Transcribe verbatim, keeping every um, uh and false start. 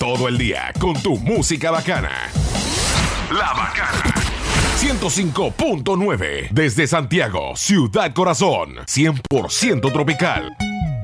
todo el día con tu música bacana. La Bacana. ciento cinco punto nueve. Desde Santiago, Ciudad Corazón. cien por ciento tropical.